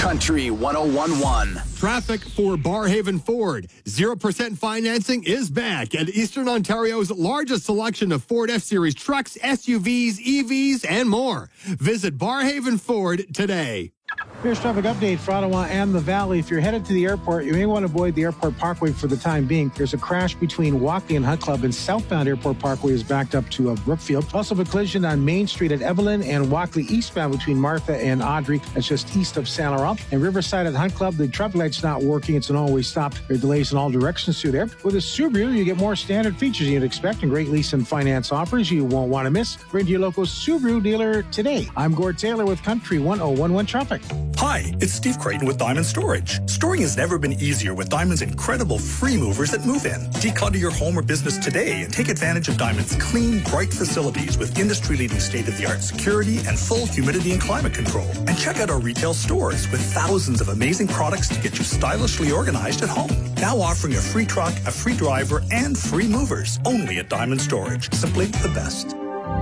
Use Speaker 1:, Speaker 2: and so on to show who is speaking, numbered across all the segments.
Speaker 1: Country 101.1.
Speaker 2: Traffic for Barhaven Ford. 0% financing is back at Eastern Ontario's largest selection of Ford F-Series trucks, SUVs, EVs, and more. Visit Barhaven Ford today.
Speaker 3: Here's traffic update for Ottawa and the Valley. If you're headed to the airport, you may want to avoid the Airport Parkway for the time being. There's a crash between Walkley and Hunt Club, and southbound Airport Parkway is backed up to Brookfield. Also, a collision on Main Street at Evelyn and Walkley eastbound between Martha and Audrey. That's just east of Saint Laurent. And Riverside at Hunt Club, the traffic light's not working. It's an always stop. There are delays in all directions through there. With a Subaru, you get more standard features you'd expect and great lease and finance offers you won't want to miss. Bring to your local Subaru dealer today. I'm Gord Taylor with Country 101.1 Traffic.
Speaker 4: Hi, it's Steve Creighton with Diamond Storage. Storing has never been easier with Diamond's incredible free movers that move in. Declutter your home or business today and take advantage of Diamond's clean, bright facilities with industry-leading state-of-the-art security and full humidity and climate control. And check out our retail stores with thousands of amazing products to get you stylishly organized at home. Now offering a free truck, a free driver, and free movers. Only at Diamond Storage. Simply the best.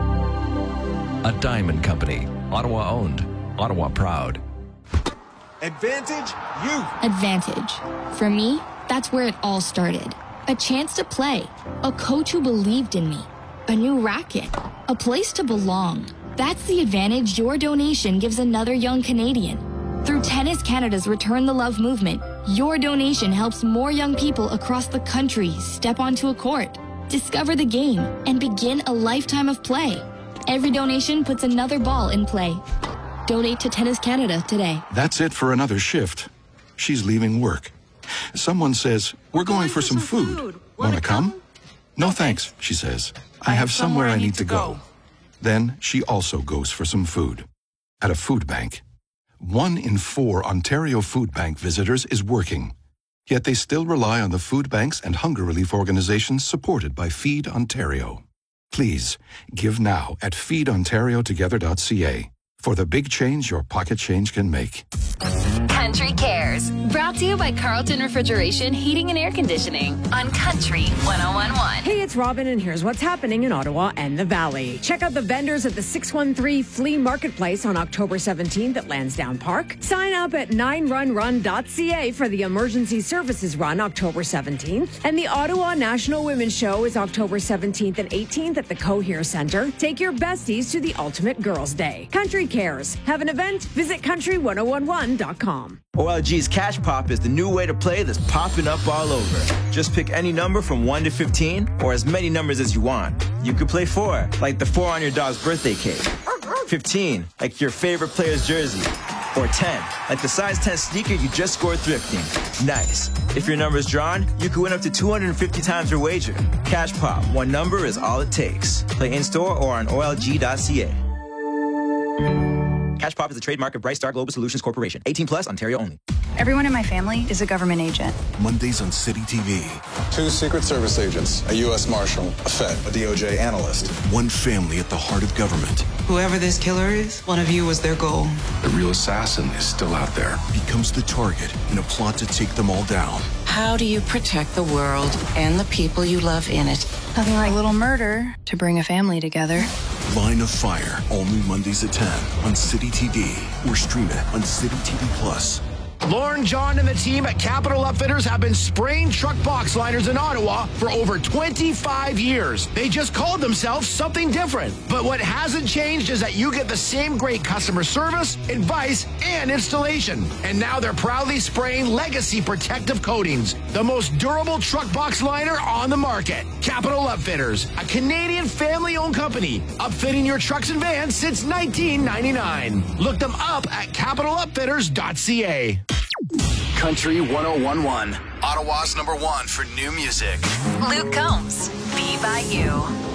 Speaker 5: A Diamond Company. Ottawa owned. Ottawa proud.
Speaker 6: Advantage Youth.
Speaker 7: Advantage. For me, that's where it all started. A chance to play. A coach who believed in me. A new racket. A place to belong. That's the advantage your donation gives another young Canadian. Through Tennis Canada's Return the Love movement, your donation helps more young people across the country step onto a court, discover the game, and begin a lifetime of play. Every donation puts another ball in play. Donate to Tennis Canada today.
Speaker 8: That's it for another shift. She's leaving work. Someone says, we're going for some food. Want to come? No thanks, she says. I have somewhere I need to go. Then she also goes for some food. At a food bank. 1 in 4 Ontario Food Bank visitors is working. Yet they still rely on the food banks and hunger relief organizations supported by Feed Ontario. Please, give now at feedontariotogether.ca. For the big change your pocket change can make.
Speaker 9: Country Cares. Brought to you by Carlton Refrigeration, Heating and Air Conditioning on Country 101.1.
Speaker 10: Hey, it's Robin, and here's what's happening in Ottawa and the Valley. Check out the vendors at the 613 Flea Marketplace on October 17th at Lansdowne Park. Sign up at 9runrun.ca for the Emergency Services Run October 17th. And the Ottawa National Women's Show is October 17th and 18th at the Cohere Centre. Take your besties to the Ultimate Girls' Day. Country Cares. Have an event? Visit country1011.com.
Speaker 11: OLG's Cash Pop is the new way to play that's popping up all over. Just pick any number from 1 to 15 or as many numbers as you want. You could play 4, like the 4 on your dog's birthday cake. 15, like your favorite player's jersey. Or 10, like the size 10 sneaker you just scored thrifting. Nice. If your number is drawn, you could win up to 250 times your wager. Cash Pop, one number is all it takes. Play in-store or on OLG.ca. Cash Pop is a trademark of Bright Star Global Solutions Corporation. 18 plus, Ontario only.
Speaker 12: Everyone in my family is a government agent.
Speaker 13: Mondays on City TV.
Speaker 14: 2 Secret Service agents, a U.S. Marshal, a Fed, a DOJ analyst.
Speaker 13: One family at the heart of government.
Speaker 15: Whoever this killer is, one of you was their goal.
Speaker 13: The real assassin is still out there. Becomes the target in a plot to take them all down.
Speaker 16: How do you protect the world and the people you love in it?
Speaker 12: Nothing like a little murder to bring a family together.
Speaker 13: Line of Fire, all new Mondays at 10 on City TV or stream it on City TV Plus.
Speaker 17: Lauren, John, and the team at Capital Upfitters have been spraying truck box liners in Ottawa for over 25 years. They just called themselves something different. But what hasn't changed is that you get the same great customer service, advice, and installation. And now they're proudly spraying Legacy Protective Coatings, the most durable truck box liner on the market. Capital Upfitters, a Canadian family-owned company, upfitting your trucks and vans since 1999. Look them up at capitalupfitters.ca.
Speaker 1: Country 101.1. Ottawa's #1 for new music.
Speaker 9: Luke Combs, Be By You.